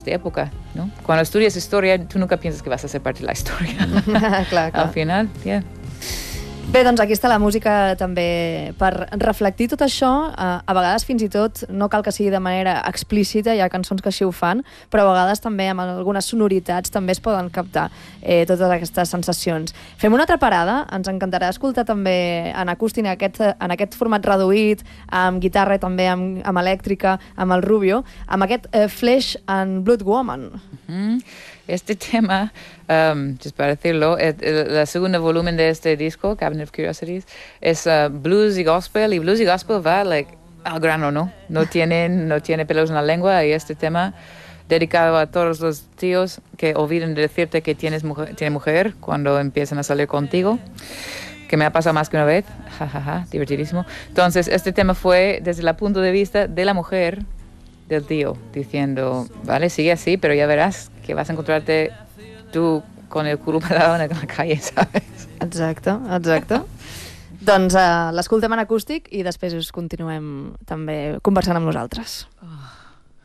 de época, ¿no? Cuando estudias historia, tú nunca piensas que vas a ser parte de la historia. Clar. Al final, yeah. Bé, doncs aquí està la música també per reflectir tot això. A vegades fins i tot no cal que sigui de manera explícita, hi ha cançons que així ho fan, però a vegades també amb algunes sonoritats també es poden captar totes aquestes sensacions. Fem una altra parada, ens encantarà escoltar també en acústic en aquest format reduït, amb guitarra i també amb elèctrica, amb el Rubio, amb aquest Flesh and Blood Woman. Este tema, just para decirlo, el segundo volumen de este disco, Cabinet of Curiosities, es blues y gospel va al grano, ¿no? No tiene pelos en la lengua, y este tema dedicado a todos los tíos que olviden de decirte que tiene mujer cuando empiezan a salir contigo, que me ha pasado más que una vez, divertidísimo. Entonces, este tema fue desde el punto de vista de la mujer del tío, diciendo, vale, sigue así, pero ya verás que vas a encontrarte tú con el culo parado en la calle, ¿sabes? Exacte. Doncs l'escoltem en acústic i després us continuem també conversant amb nosaltres.